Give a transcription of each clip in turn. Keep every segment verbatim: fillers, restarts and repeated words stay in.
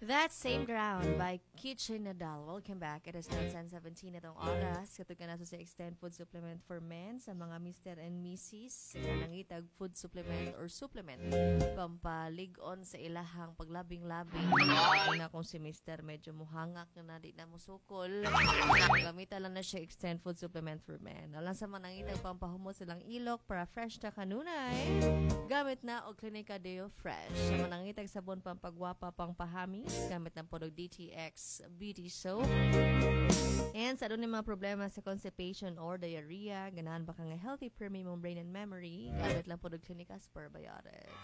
That Same Ground by Kitchen Nadal. Welcome back. It is ten seventeen itong oras. Katugan nato sa Extend Food Supplement for Men sa mga Mister and Missus na nangitag food supplement or supplement pampalig-on sa ilahang paglabing-labing. Na kung si Mister medyo muhangak na di na musukol, gamitan lang na siya Extend Food Supplement for Men. Alang sa manangitag pampahumot silang ilok para fresh na kanunay, gamit na og Clinica Deo Fresh. Sa manangitag sabon pampagwapa pangpahami, gamit ng podog D T X Beauty Soap. And sa doon yung mga problema sa constipation or diarrhea, ganahan ba ka nga healthy premium brain and memory, gamit lang podog Clinica Spermabiotics.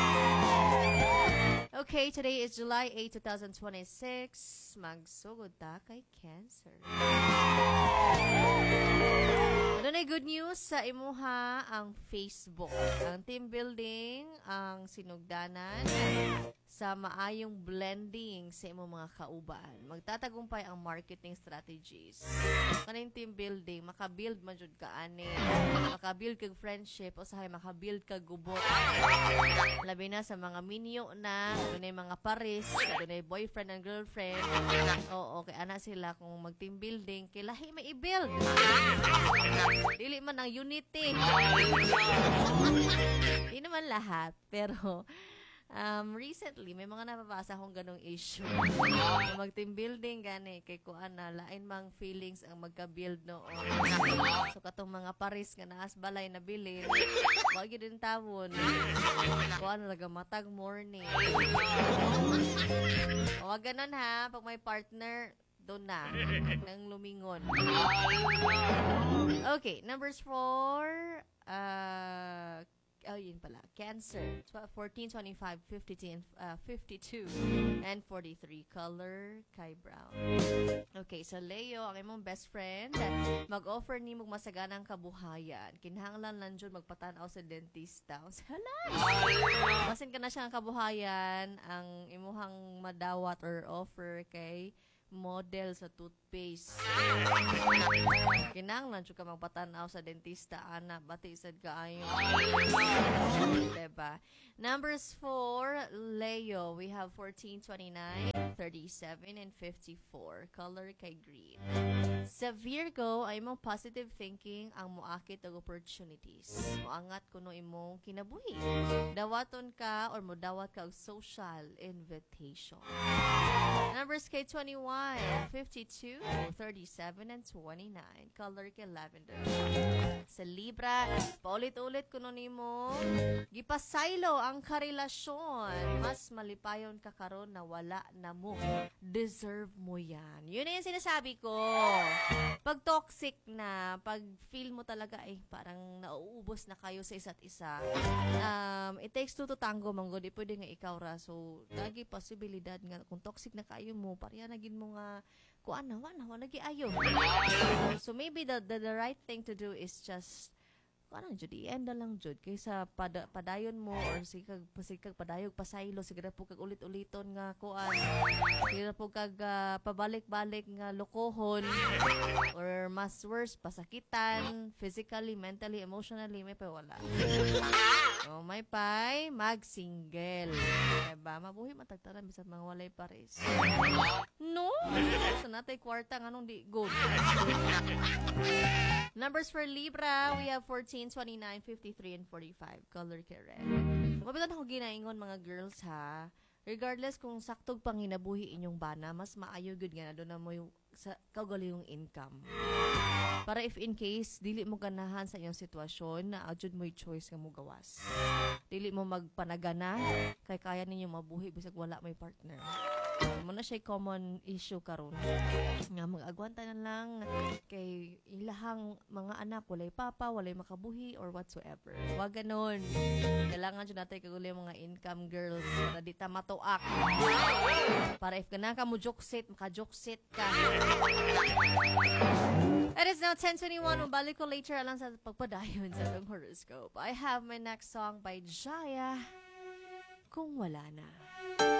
Okay, today is July eighth, twenty twenty-six. Magsugod ta kay cancer. Ano na good news sa imuha ang Facebook. Ang team building, ang sinugdanan sa maayong blending sa imong mga kauban. Magtatagumpay ang marketing strategies. Kaning team building, makabuild man jud ka ani. Makabuild kag friendship o sahay makabuild kag gubot. Labi na sa mga minyo na, dunay mga pares, dunay boyfriend and girlfriend. Oo, kay ana sila kung mag team building, kay lahi may i-build. Dili man ang unity. Di naman lahat, pero Um, recently, may mga napapasa akong ganong issue. Mag-team building, gani, kay kuan na, lain mang feelings ang magka-build noon. So, katong mga paris nga naas balay na bilin, wag yun din tawon. Kuan na, nagamatag morning. Wag ganon ha, pag may partner, doon na, nang lumingon. Okay, numbers four, uh, oh, yun pala. Cancer. fourteen, twenty-five, fifty, uh, fifty-two, and forty-three. Color, kay brown. Okay, so Leo, ang imong best friend, mag-offer ni mong masaganang kabuhayan. Kinahanglan lang dyan magpatanaw sa dentista. Hala! Masin ka na siyang kabuhayan, ang imuhang madawat or offer kay model sa toothpaste. Kinahanglan jud ka magpatanaw sa dentista, ana, bati sad kaayo. Diba? Numbers four, Leo, we have fourteen, twenty-nine, thirty-seven, and fifty-four. Color kay green. Sa Virgo, ay mong positive thinking ang muakit og opportunities. Muangat kuno imong kinabuhi. Dawaton ka or modawat ka og social invitation. Numbers kay twenty-one, fifty-two, thirty-seven, and twenty-nine. Color kay lavender. Sa Libra, paulit-ulit kuno nimo gipasaylo ang karelasyon. Mas malipayon ka karon na wala na mo. Deserve mo yan. Yun na yung sinasabi ko. Pag toxic na, pag feel mo talaga eh, parang nauubos na kayo sa isa't isa. Um, it takes two to tango, manggo. Di pwede nga ikaw ra. So, lagi posibilidad nga, kung toxic na kayo mo, parang naging mo nga, kuan na, wana, wana, nagi ayo. So, maybe the, the, the right thing to do is just, ano jud i-end lang jud kaysa pada, padayon mo or sikag sikag padayog pasaylo sigara po kag ulit-uliton nga kuan sigara po kag uh, pabalik-balik nga lokohon or mas worse pasakitan physically, mentally, emotionally may pa wala. Oh, may pay mag-single. Diba? Mabuhi matagtaran bisag mga walay pares. No? Sa natay kwarta nganong di good. Numbers for Libra, we have fourteen, twenty-nine, fifty-three, and forty-five. Color kay red. Mabitan ako ginaingon mga girls ha. Regardless kung saktog pang hinabuhi inyong bana, mas maayo gud nga na doon na mo yung sa kaugali yung income. Para if in case dili mo ganahan sa iyong sitwasyon na adjud mo yung choice nga mo gawas. Dili mo magpanagana kay kaya ninyo mabuhi bisag wala may partner. Mo na siya common issue karon nga mag-agwanta na lang kay ilahang mga anak walay papa, walay makabuhi or whatsoever. Wag ganon. Kailangan jud natay kaguli mga income girls para di ta matuak. Para if kana ka mo joksit, maka-joksit ka. It is now ten twenty-one. Mabalik ko later alang sa pagpadayon sa horoscope. I have my next song by Jaya, Kung Wala Na.